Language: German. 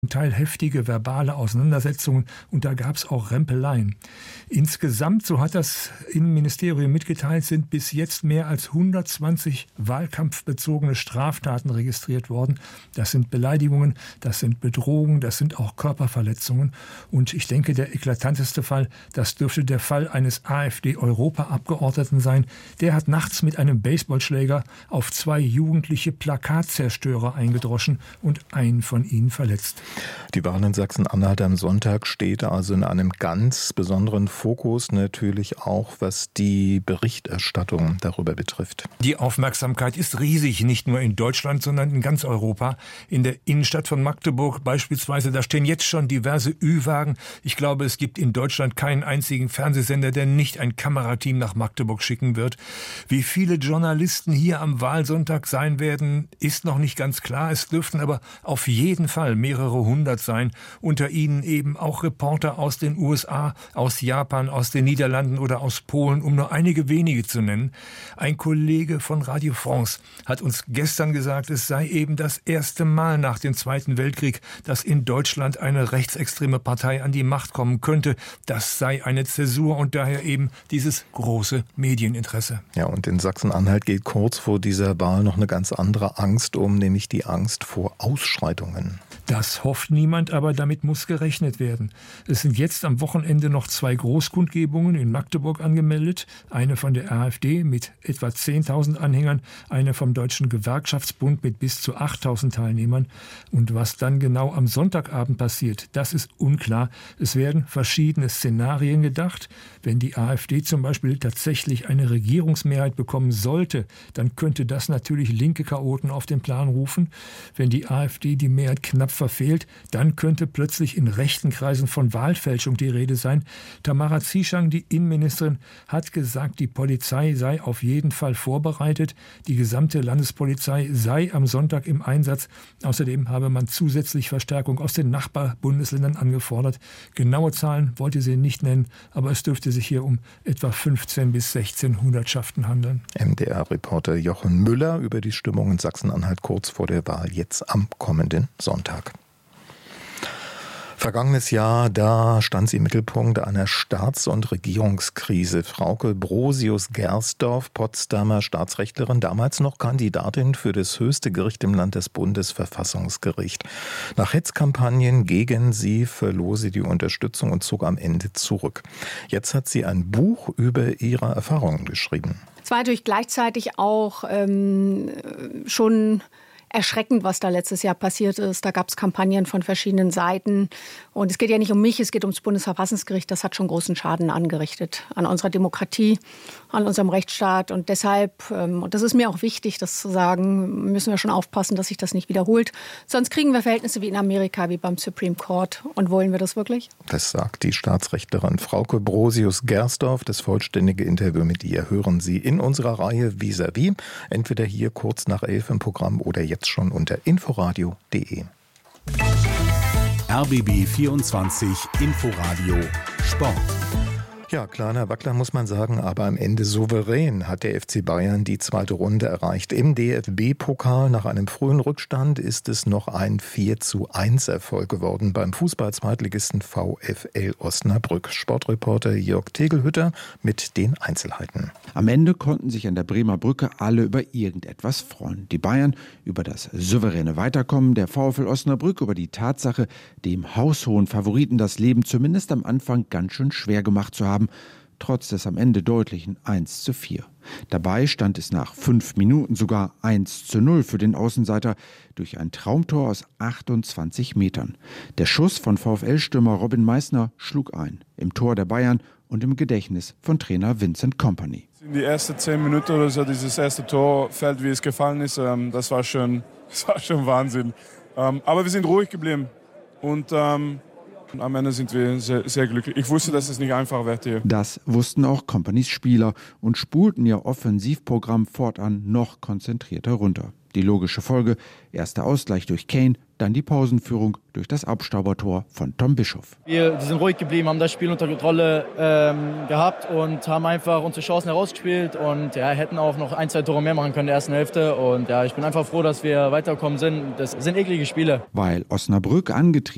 Teil heftige verbale Auseinandersetzungen und da gab es auch Rempeleien. Insgesamt, so hat das Innenministerium mitgeteilt, sind bis jetzt mehr als 120 wahlkampfbezogene Straftaten registriert worden. Das sind Beleidigungen, das sind Bedrohungen, das sind auch Körperverletzungen. Und ich denke, der eklatanteste Fall, das dürfte der Fall eines AfD-Europaabgeordneten sein. Der hat nachts mit einem Baseballschläger auf 2 jugendliche Plakatzerstörer eingedroschen und einen von ihnen verletzt. Die Wahl in Sachsen-Anhalt am Sonntag steht also in einem ganz besonderen Fokus, natürlich auch, was die Berichterstattung darüber betrifft. Die Aufmerksamkeit ist riesig, nicht nur in Deutschland, sondern in ganz Europa. In der Innenstadt von Magdeburg beispielsweise, da stehen jetzt schon diverse Ü-Wagen. Ich glaube, es gibt in Deutschland keinen einzigen Fernsehsender, der nicht ein Kamerateam nach Magdeburg schicken wird. Wie viele Journalisten hier am Wahlsonntag sein werden, ist noch nicht ganz klar. Es dürften aber auf jeden Fall mehrere 100 sein. Unter ihnen eben auch Reporter aus den USA, aus Japan, aus den Niederlanden oder aus Polen, um nur einige wenige zu nennen. Ein Kollege von Radio France hat uns gestern gesagt, es sei eben das erste Mal nach dem Zweiten Weltkrieg, dass in Deutschland eine rechtsextreme Partei an die Macht kommen könnte. Das sei eine Zäsur und daher eben dieses große Medieninteresse. Ja, und in Sachsen-Anhalt geht kurz vor dieser Wahl noch eine ganz andere Angst um, nämlich die Angst vor Ausschreitungen. Das hofft niemand, aber damit muss gerechnet werden. Es sind jetzt am Wochenende noch 2 Großkundgebungen in Magdeburg angemeldet. Eine von der AfD mit etwa 10.000 Anhängern, eine vom Deutschen Gewerkschaftsbund mit bis zu 8.000 Teilnehmern. Und was dann genau am Sonntagabend passiert, das ist unklar. Es werden verschiedene Szenarien gedacht. Wenn die AfD zum Beispiel tatsächlich eine Regierungsmehrheit bekommen sollte, dann könnte das natürlich linke Chaoten auf den Plan rufen. Wenn die AfD die Mehrheit knapp verfehlt, dann könnte plötzlich in rechten Kreisen von Wahlfälschung die Rede sein. Tamara Zieschang, die Innenministerin, hat gesagt, die Polizei sei auf jeden Fall vorbereitet. Die gesamte Landespolizei sei am Sonntag im Einsatz. Außerdem habe man zusätzlich Verstärkung aus den Nachbarbundesländern angefordert. Genaue Zahlen wollte sie nicht nennen, aber es dürfte sich hier um etwa 15 bis 16 Hundertschaften handeln. MDR-Reporter Jochen Müller über die Stimmung in Sachsen-Anhalt kurz vor der Wahl jetzt am kommenden Sonntag. Vergangenes Jahr, da stand sie im Mittelpunkt einer Staats- und Regierungskrise. Frauke Brosius-Gersdorf, Potsdamer Staatsrechtlerin, damals noch Kandidatin für das höchste Gericht im Land, das Bundesverfassungsgericht. Nach Hetzkampagnen gegen sie verlor sie die Unterstützung und zog am Ende zurück. Jetzt hat sie ein Buch über ihre Erfahrungen geschrieben. Es war natürlich gleichzeitig auch schon erschreckend, was da letztes Jahr passiert ist. Da gab es Kampagnen von verschiedenen Seiten. Und es geht ja nicht um mich, es geht ums Bundesverfassungsgericht. Das hat schon großen Schaden angerichtet an unserer Demokratie, an unserem Rechtsstaat. Und deshalb, und das ist mir auch wichtig, das zu sagen, müssen wir schon aufpassen, dass sich das nicht wiederholt. Sonst kriegen wir Verhältnisse wie in Amerika, wie beim Supreme Court. Und wollen wir das wirklich? Das sagt die Staatsrechtlerin Frauke Brosius-Gersdorf. Das vollständige Interview mit ihr hören Sie in unserer Reihe Vis-à-vis. Entweder hier kurz nach 11 im Programm oder jetzt schon unter inforadio.de. RBB 24 Inforadio Sport. Ja, kleiner Wackler muss man sagen, aber am Ende souverän hat der FC Bayern die zweite Runde erreicht. Im DFB-Pokal nach einem frühen Rückstand ist es noch ein 4:1 Erfolg geworden beim Fußball-Zweitligisten VfL Osnabrück. Sportreporter Jörg Tegelhütter mit den Einzelheiten. Am Ende konnten sich an der Bremer Brücke alle über irgendetwas freuen. Die Bayern über das souveräne Weiterkommen, der VfL Osnabrück über die Tatsache, dem haushohen Favoriten das Leben zumindest am Anfang ganz schön schwer gemacht zu haben, trotz des am Ende deutlichen 1:4. Dabei stand es nach 5 Minuten sogar 1:0 für den Außenseiter durch ein Traumtor aus 28 Metern. Der Schuss von VfL-Stürmer Robin Meissner schlug ein, im Tor der Bayern und im Gedächtnis von Trainer Vincent Kompany. In die ersten 10 Minuten oder so, dieses erste Tor fällt, wie es gefallen ist, das war schon Wahnsinn. Aber wir sind ruhig geblieben und am Ende sind wir sehr, sehr glücklich. Ich wusste, dass es nicht einfach wird hier. Das wussten auch Companys Spieler und spulten ihr Offensivprogramm fortan noch konzentrierter runter. Die logische Folge: erster Ausgleich durch Kane, dann die Pausenführung durch das Abstaubertor von Tom Bischoff. Wir sind ruhig geblieben, haben das Spiel unter Kontrolle gehabt und haben einfach unsere Chancen herausgespielt und hätten auch noch 1-2 Tore mehr machen können in der ersten Hälfte. Und ich bin einfach froh, dass wir weitergekommen sind. Das sind eklige Spiele. Weil Osnabrück angetrieben